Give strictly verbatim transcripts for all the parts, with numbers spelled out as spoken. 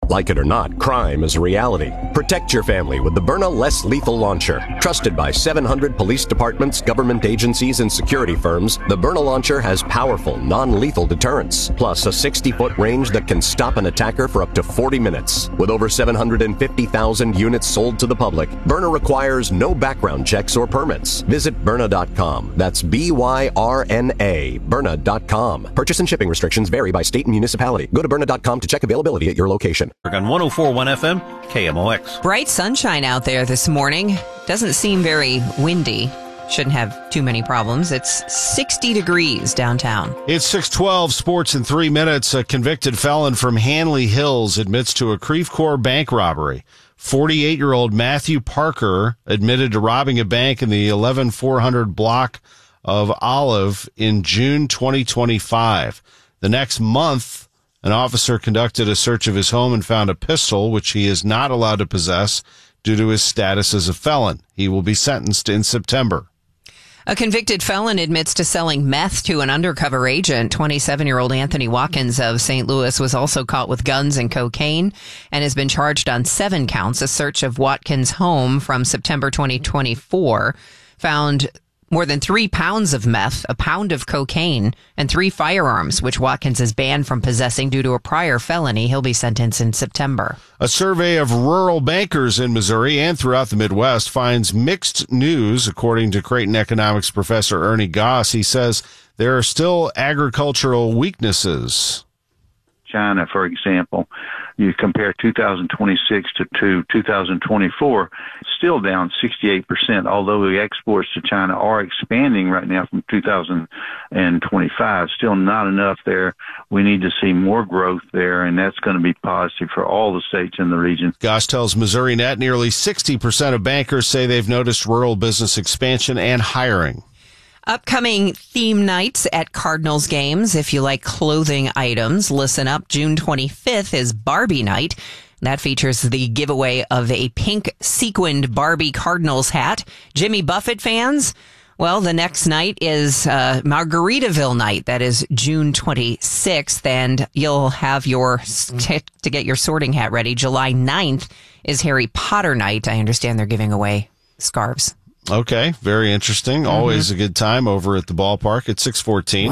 Like it or not, crime is a reality. Protect your family with the Byrna Less Lethal Launcher. Trusted by seven hundred police departments, government agencies, and security firms, the Byrna Launcher has powerful, non-lethal deterrence, plus a sixty-foot range that can stop an attacker for up to forty minutes. With over seven hundred fifty thousand units sold to the public, Byrna requires no background checks or permits. Visit Byrna dot com. That's B Y R N A, Byrna dot com. Purchase and shipping restrictions vary by state and municipality. Go to Byrna dot com to check availability at your location. On one oh four point one F M, K M O X. Bright sunshine out there this morning. Doesn't seem very windy. Shouldn't have too many problems. It's sixty degrees downtown. It's six twelve, sports in three minutes. A convicted felon from Hanley Hills admits to a Creve Coeur bank robbery. forty-eight-year-old Matthew Parker admitted to robbing a bank in the eleven four hundred block of Olive in June twenty twenty-five. The next month, an officer conducted a search of his home and found a pistol, which he is not allowed to possess due to his status as a felon. He will be sentenced in September. A convicted felon admits to selling meth to an undercover agent. twenty-seven-year-old Anthony Watkins of Saint Louis was also caught with guns and cocaine and has been charged on seven counts. A search of Watkins' home from September twenty twenty-four found more than three pounds of meth, a pound of cocaine, and three firearms, which Watkins is banned from possessing due to a prior felony. He'll be sentenced in September. A survey of rural bankers in Missouri and throughout the Midwest finds mixed news, according to Creighton economics professor Ernie Goss. He says there are still agricultural weaknesses. China, for example, you compare two thousand twenty-six to, to two thousand twenty-four, still down sixty-eight percent, although the exports to China are expanding right now from two thousand twenty-five. Still not enough there. We need to see more growth there, and that's going to be positive for all the states in the region. Goss tells Missouri Net nearly sixty percent of bankers say they've noticed rural business expansion and hiring. Upcoming theme nights at Cardinals games. If you like clothing items, listen up. June twenty-fifth is Barbie night. That features the giveaway of a pink sequined Barbie Cardinals hat. Jimmy Buffett fans? Well, the next night is uh, Margaritaville night. That is June twenty-sixth, and you'll have your t- to get your sorting hat ready. July ninth is Harry Potter night. I understand they're giving away scarves. Okay, very interesting. Mm-hmm. Always a good time over at the ballpark at six fourteen.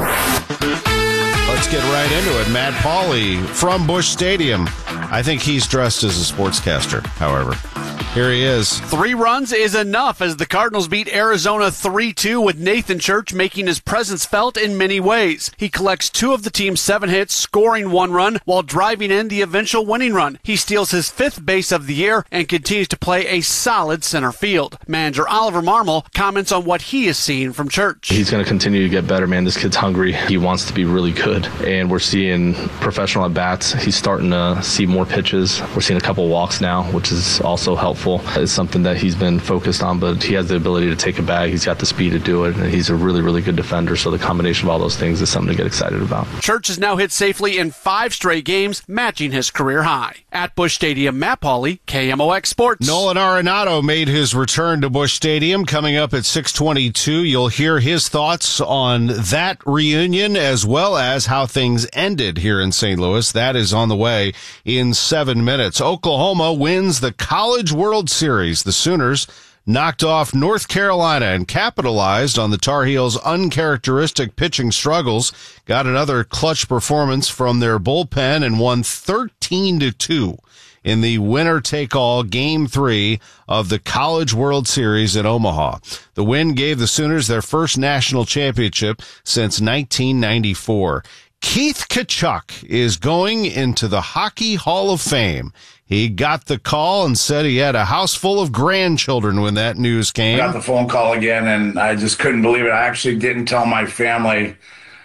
Let's get right into it. Matt Pauley from Busch Stadium. I think he's dressed as a sportscaster, however. Here he is. Three runs is enough as the Cardinals beat Arizona three two with Nathan Church making his presence felt in many ways. He collects two of the team's seven hits, scoring one run while driving in the eventual winning run. He steals his fifth base of the year and continues to play a solid center field. Manager Oliver Marmol comments on what he is seeing from Church. He's going to continue to get better, man. This kid's hungry. He wants to be really good, and we're seeing professional at-bats. He's starting to see more pitches. We're seeing a couple walks now, which is also helpful. It's something that he's been focused on, but he has the ability to take a bag. He's got the speed to do it, and he's a really, really good defender, so the combination of all those things is something to get excited about. Church has now hit safely in five straight games, matching his career high. At Busch Stadium, Matt Pauley, K M O X Sports. Nolan Arenado made his return to Busch Stadium. Coming up at six twenty-two, you'll hear his thoughts on that reunion as well as how things ended here in Saint Louis. That is on the way in seven minutes. Oklahoma wins the College World Series. The Sooners knocked off North Carolina and capitalized on the Tar Heels' uncharacteristic pitching struggles. Got another clutch performance from their bullpen and won thirteen to two in the winner-take-all Game three of the College World Series in Omaha. The win gave the Sooners their first national championship since nineteen ninety-four. Keith Tkachuk is going into the Hockey Hall of Fame. He got the call and said he had a house full of grandchildren when that news came. I got the phone call again, and I just couldn't believe it. I actually didn't tell my family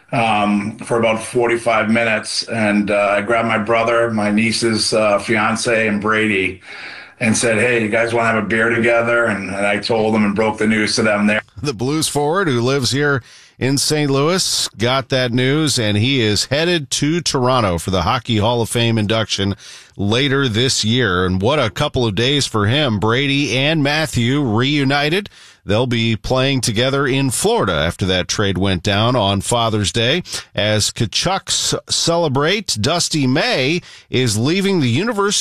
um, for about forty-five minutes, and uh, I grabbed my brother, my niece's uh, fiance, and Brady, and said, hey, you guys want to have a beer together? And, and I told them and broke the news to them there. The Blues forward, who lives here in Saint Louis, got that news, and he is headed to Toronto for the Hockey Hall of Fame induction later this year. And what a couple of days for him. Brady and Matthew reunited. They'll be playing together in Florida after that trade went down on Father's Day. As Tkachuks celebrate, Dusty May is leaving the University